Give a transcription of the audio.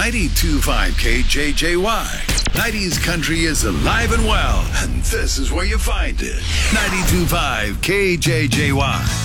92.5 KJJY. 90s country is alive and well, and this is where you find it. 92.5 KJJY.